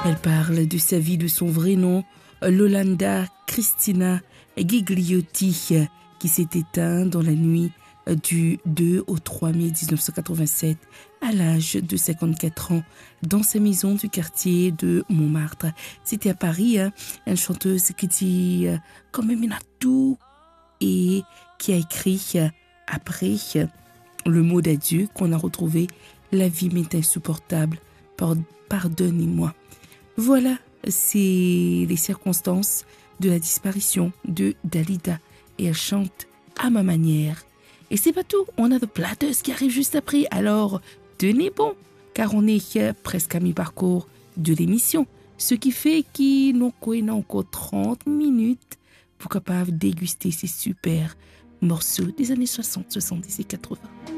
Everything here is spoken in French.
Elle parle de sa vie de son vrai nom, Lolanda Cristina Gigliotti, qui s'est éteinte dans la nuit du 2 au 3 mai 1987 à l'âge de 54 ans dans sa maison du quartier de Montmartre. C'était à Paris, une chanteuse qui dit quand même il a tout et qui a écrit après le mot d'adieu qu'on a retrouvé: la vie m'est insupportable, pardonnez-moi. Voilà, c'est les circonstances de la disparition de Dalida et elle chante à ma manière. Et c'est pas tout, on a The Platters qui arrive juste après, alors tenez bon, car on est presque à mi-parcours de l'émission, ce qui fait qu'il nous a encore 30 minutes pour capable déguster ces super morceaux des années 60, 70 et 80.